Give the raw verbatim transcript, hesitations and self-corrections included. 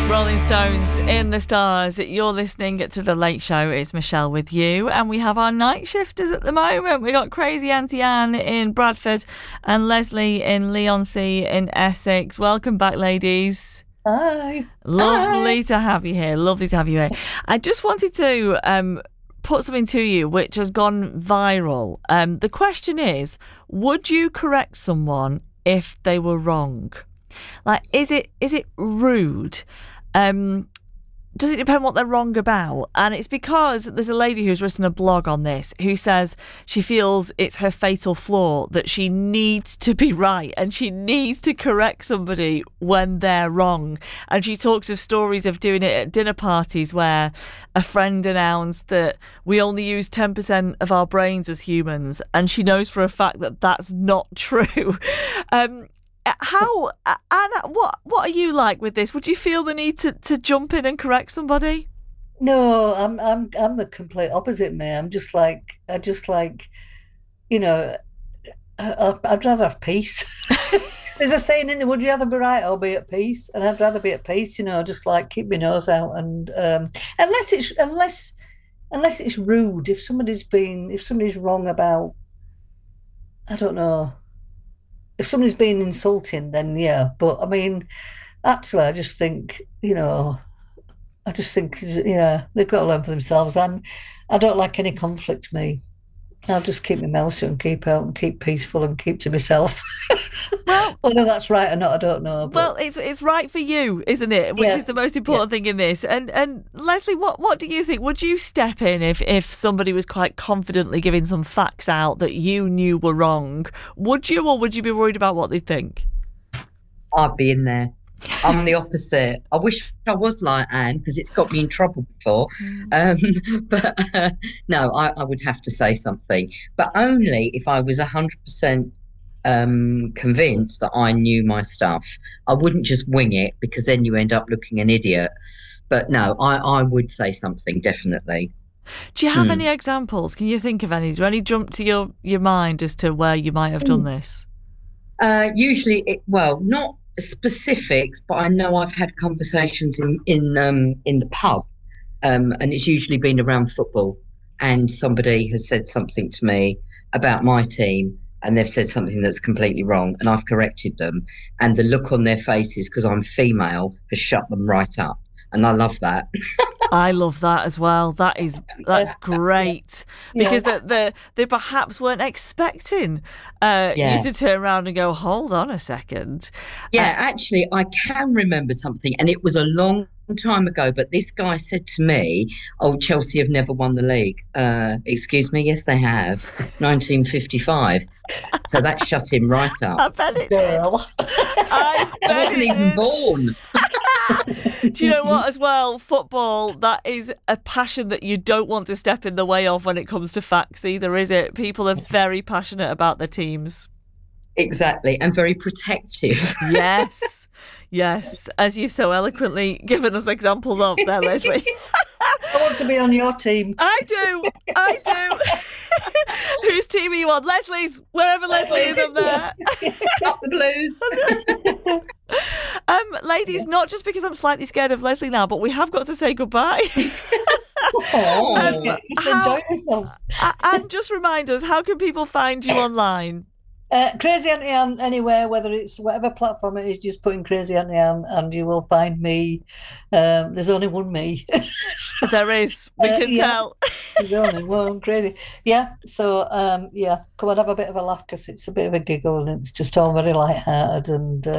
Rolling Stones in the Stars. You're listening to The Late Show. It's Michelle with you, and we have our night shifters at the moment. We got Crazy Auntie Anne in Bradford and Leslie in Leigh-on-Sea in Essex. Welcome back, ladies. Hi. Lovely Hi. to have you here. Lovely to have you here. I just wanted to um, put something to you which has gone viral. Um, the question is, would you correct someone if they were wrong? Like, is it is it rude? Um, does it depend what they're wrong about? And it's because there's a lady who's written a blog on this who says she feels it's her fatal flaw that she needs to be right and she needs to correct somebody when they're wrong. And she talks of stories of doing it at dinner parties where a friend announced that we only use ten percent of our brains as humans, and she knows for a fact that that's not true. um, How, Anna, what what are you like with this? Would you feel the need to, to jump in and correct somebody? No, I'm I'm I'm the complete opposite, mate. I'm just like I just like, you know, I, I'd rather have peace. There's a saying in there: would you rather be right or be at peace? And I'd rather be at peace. You know, just like keep my nose out, and um, unless it's unless unless it's rude. If somebody's been if somebody's wrong about, I don't know. If somebody's been insulting, then yeah. But I mean, actually, I just think, you know, I just think, yeah, they've got to learn for themselves. I'm, I don't like any conflict, me. I'll just keep my mouth shut and keep out and keep peaceful and keep to myself. Well, whether that's right or not, I don't know. But well, it's it's right for you, isn't it? Which yeah, is the most important yeah. thing in this. And and Leslie, what what do you think? Would you step in if if somebody was quite confidently giving some facts out that you knew were wrong? Would you, or would you be worried about what they'd think? I'd be in there. I'm the opposite. I wish I was like Anne, because it's got me in trouble before. Um, but uh, no, I, I would have to say something, but only if I was one hundred percent um, convinced that I knew my stuff. I wouldn't just wing it, because then you end up looking an idiot. But no, I, I would say something, definitely. Do you have Hmm. any examples? Can you think of any? Do any jump to your, your mind as to where you might have done this? Uh, usually, it, well, not specifics, but I know I've had conversations in in um, in the pub, um, and it's usually been around football. And somebody has said something to me about my team, and they've said something that's completely wrong, and I've corrected them. And the look on their faces, because I'm female, has shut them right up, and I love that. I love that as well. That is that's great, because Yeah. the, the, they perhaps weren't expecting uh, Yeah. you to turn around and go, hold on a second. Yeah, actually, I can remember something, and it was a long time ago, but this guy said to me, oh, Chelsea have never won the league. Uh, excuse me? Yes, they have. nineteen fifty-five. So that shut him right I up. bet it did. Girl. I I bet wasn't it even did. born. Do you know what, as well? Football, that is a passion that you don't want to step in the way of when it comes to facts either, is it? People are very passionate about their teams. Exactly, and very protective. Yes, yes. As you've so eloquently given us examples of there, Leslie. I want to be on your team. I do, I do. Whose team are you on? Leslie's, wherever Leslie is, I'm there. Up the blues. Um, ladies, not just because I'm slightly scared of Leslie now, but we have got to say goodbye. Oh. Um, Just how- enjoy yourself. A- and just remind us, how can people find you online? Uh, Crazy Auntie Anne anywhere, whether it's whatever platform it is, just put in Crazy Auntie Anne and you will find me. Um, there's only one me. There is, we Uh, can yeah. tell. There's only one, crazy. Yeah, so um, yeah, come and have a bit of a laugh, because it's a bit of a giggle and it's just all very light-hearted and uh,